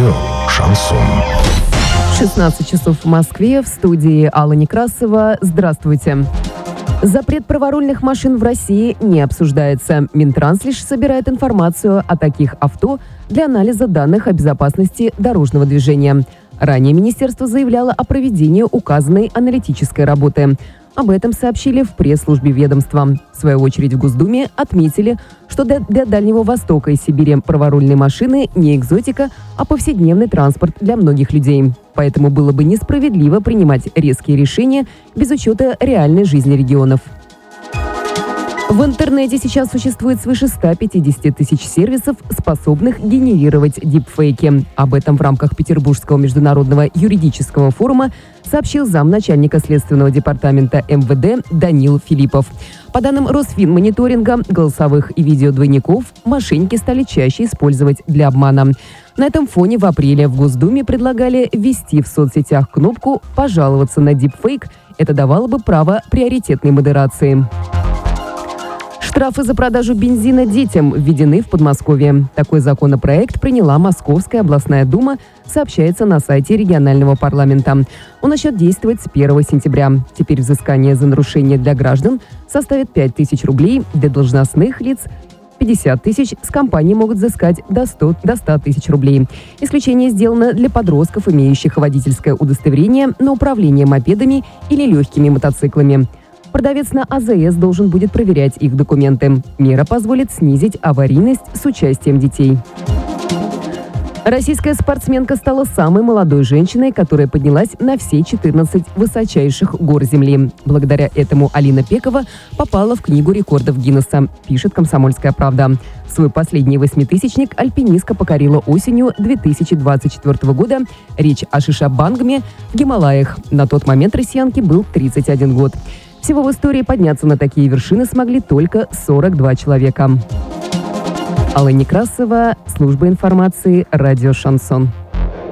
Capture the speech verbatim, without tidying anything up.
Радио «Шансон». шестнадцать часов в Москве, в студии Алла Некрасова. Здравствуйте. Запрет праворульных машин в России не обсуждается. Минтранс лишь собирает информацию о таких авто для анализа данных о безопасности дорожного движения. Ранее министерство заявляло о проведении указанной аналитической работы. Об этом сообщили в пресс-службе ведомства. В свою очередь в Госдуме отметили, что для Дальнего Востока и Сибири праворульные машины не экзотика, а повседневный транспорт для многих людей. Поэтому было бы несправедливо принимать резкие решения без учета реальной жизни регионов. В интернете сейчас существует свыше ста пятидесяти тысяч сервисов, способных генерировать дипфейки. Об этом в рамках Петербургского международного юридического форума сообщил замначальника Следственного департамента эм вэ дэ Данил Филиппов. По данным Росфинмониторинга, голосовых и видеодвойников мошенники стали чаще использовать для обмана. На этом фоне в апреле в Госдуме предлагали ввести в соцсетях кнопку «Пожаловаться на дипфейк». Это давало бы право приоритетной модерации. Штрафы за продажу бензина детям введены в Подмосковье. Такой законопроект приняла Московская областная дума, сообщается на сайте регионального парламента. Он начнет действовать с первого сентября. Теперь взыскание за нарушение для граждан составит пять тысяч рублей, для должностных лиц – пятьдесят тысяч, с компаний могут взыскать до ста тысяч рублей. Исключение сделано для подростков, имеющих водительское удостоверение на управление мопедами или легкими мотоциклами. Продавец на а зэ эс должен будет проверять их документы. Мера позволит снизить аварийность с участием детей. Российская спортсменка стала самой молодой женщиной, которая поднялась на все четырнадцать высочайших гор Земли. Благодаря этому Алина Пекова попала в Книгу рекордов Гиннесса, пишет «Комсомольская правда». Свой последний восьмитысячник альпинистка покорила осенью две тысячи двадцать четвёртого года. Речь о Шишабангме в Гималаях. На тот момент россиянке был тридцать один год. Всего в истории подняться на такие вершины смогли только сорок два человека. Алла Некрасова, служба информации, радио «Шансон».